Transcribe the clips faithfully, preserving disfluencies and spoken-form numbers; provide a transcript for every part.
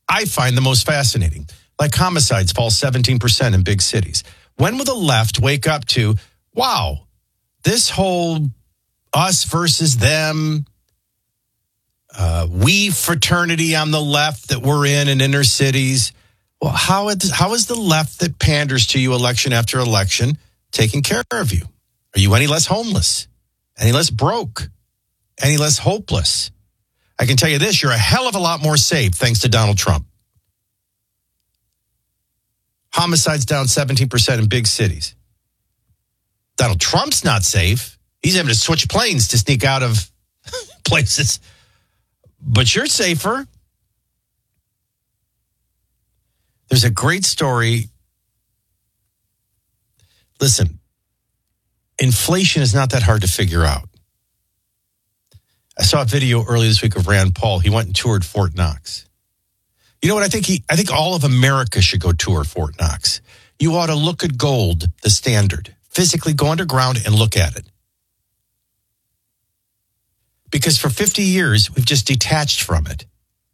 I find the most fascinating. Like homicides fall seventeen percent in big cities. When will the left wake up to, wow, this whole us versus them, uh, we fraternity on the left that we're in in inner cities? Well, how is, how is the left that panders to you election after election taking care of you? Are you any less homeless? Any less broke? Any less hopeless? I can tell you this, you're a hell of a lot more safe thanks to Donald Trump. Homicides down seventeen percent in big cities. Donald Trump's not safe. He's having to switch planes to sneak out of places. But you're safer. There's a great story. Listen, inflation is not that hard to figure out. I saw a video earlier this week of Rand Paul. He went and toured Fort Knox. You know what? I think he, I think all of America should go tour Fort Knox. You ought to look at gold, the standard. Physically go underground and look at it. Because for fifty years, we've just detached from it.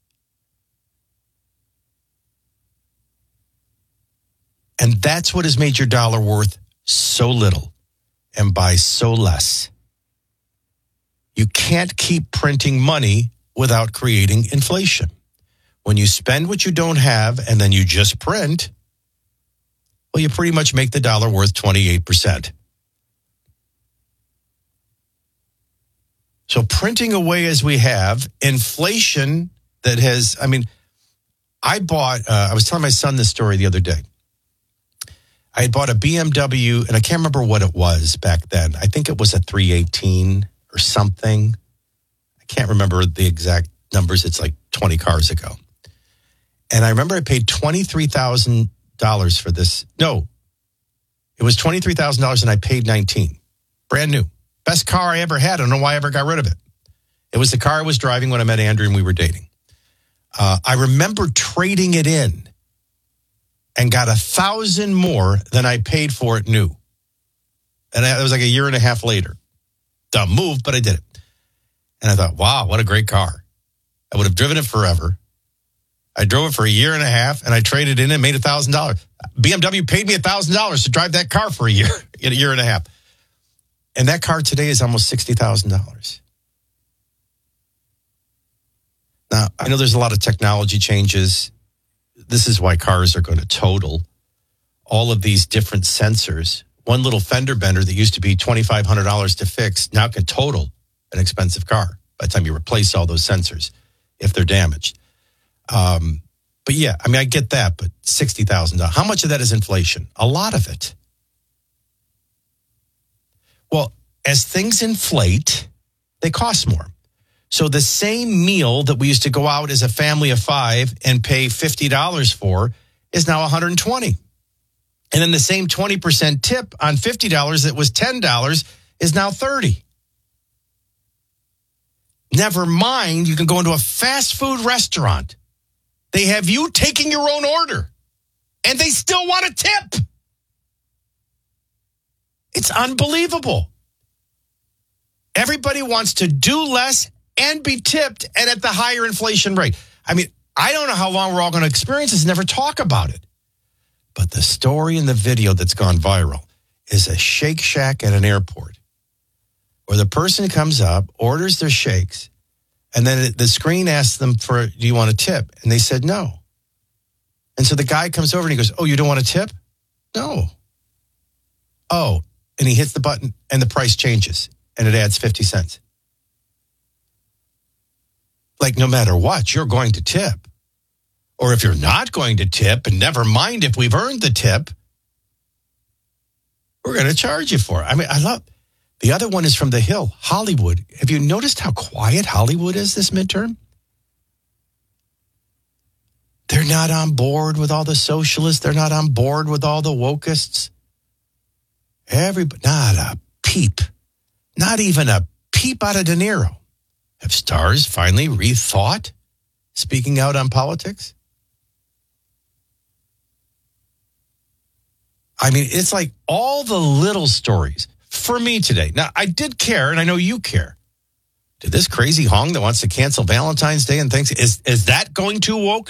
And that's what has made your dollar worth so little and buy so less. You can't keep printing money without creating inflation. When you spend what you don't have and then you just print, well, you pretty much make the dollar worth twenty-eight percent. So printing away as we have, inflation that has, I mean, I bought, uh, I was telling my son this story the other day. I had bought a B M W, and I can't remember what it was back then. I think it was a three eighteen or something. I can't remember the exact numbers. It's like twenty cars ago. And I remember I paid twenty-three thousand dollars for this. No, it was twenty-three thousand dollars and I paid nineteen. Brand new. Best car I ever had. I don't know why I ever got rid of it. It was the car I was driving when I met Andrew and we were dating. Uh, I remember trading it in and got a thousand more than I paid for it new. And it was like a year and a half later. Dumb move, but I did it. And I thought, wow, what a great car. I would have driven it forever. I drove it for a year and a half, and I traded in and made one thousand dollars. B M W paid me one thousand dollars to drive that car for a year, in a year and a half. And that car today is almost sixty thousand dollars. Now, I know there's a lot of technology changes. This is why cars are going to total. All of these different sensors. One little fender bender that used to be twenty-five hundred dollars to fix now can total an expensive car by the time you replace all those sensors if they're damaged. Um, but yeah, I mean, I get that, but sixty thousand dollars. How much of that is inflation? A lot of it. Well, as things inflate, they cost more. So the same meal that we used to go out as a family of five and pay fifty dollars for is now one hundred twenty dollars. And then the same twenty percent tip on fifty dollars that was ten dollars is now thirty dollars. Never mind, you can go into a fast food restaurant. They have you taking your own order, and they still want a tip. It's unbelievable. Everybody wants to do less and be tipped, and at the higher inflation rate. I mean, I don't know how long we're all going to experience this, never talk about it. But the story in the video that's gone viral is a Shake Shack at an airport where the person comes up, orders their shakes, and then the screen asks them for, do you want a tip? And they said no. And so the guy comes over and he goes, oh, you don't want a tip? No. Oh, and he hits the button and the price changes and it adds fifty cents. Like no matter what, you're going to tip. Or if you're not going to tip, and never mind if we've earned the tip, we're going to charge you for it. I mean, I love, the other one is from The Hill, Hollywood. Have you noticed how quiet Hollywood is this midterm? They're not on board with all the socialists. They're not on board with all the wokeists. Everybody, not a peep. Not even a peep out of De Niro. Have stars finally rethought speaking out on politics? I mean, it's like all the little stories for me today. Now, I did care, and I know you care. Did this crazy hong that wants to cancel Valentine's Day and things, is, is that going too woke?